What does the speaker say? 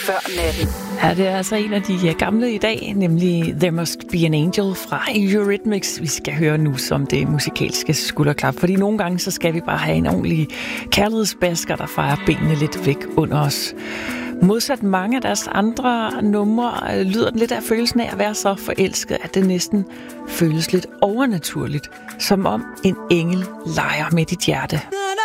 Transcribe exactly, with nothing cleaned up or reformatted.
Før natten. Ja, det er altså en af de gamle i dag, nemlig There Must Be an Angel fra Eurythmics. Vi skal høre nu som det musikalske skulderklap, fordi nogle gange så skal vi bare have en ordentlig kærlighedsbasker, der fejrer benene lidt væk under os. Modsat mange af deres andre numre lyder den lidt af følelsen af at være så forelsket, at det næsten føles lidt overnaturligt, som om en engel leger med dit hjerte.